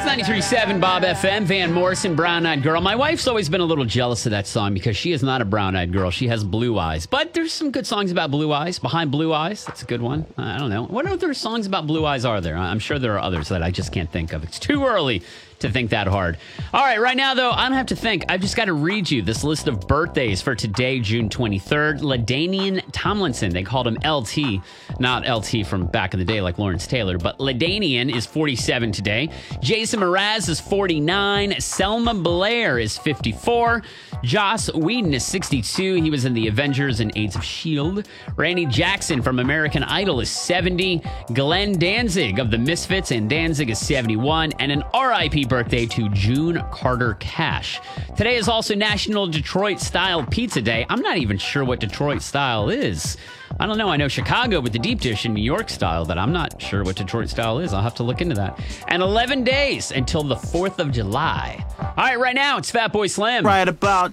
93.7 Bob FM, Van Morrison, Brown Eyed Girl. My wife's always been a little jealous of that song because she is not a brown eyed girl. She has blue eyes. But there's some good songs about blue eyes. Behind Blue Eyes, that's a good one. I don't know. What other songs about blue eyes are there? I'm sure there are others that I just can't think of. It's too early to think that hard. All right, right now, though, I don't have to think. I've just got to read you this list of birthdays for today, June 23rd. LaDainian Tomlinson. They called him LT, not LT from back in the day like Lawrence Taylor, but LaDainian is 47 today. Jason Mraz is 49. Selma Blair is 54. Joss Whedon is 62. He was in the Avengers and Aids of S.H.I.E.L.D. Randy Jackson from American Idol is 70. Glenn Danzig of the Misfits and Danzig is 71. And an R.I.P. birthday to June Carter Cash. Today is also National Detroit Style Pizza Day. I'm not even sure what Detroit style is. I don't know. I know Chicago with the deep dish and New York style, but I'm not sure what Detroit style is. I'll have to look into that. And 11 days until the 4th of July. All right, right now it's Fatboy Slim. Right about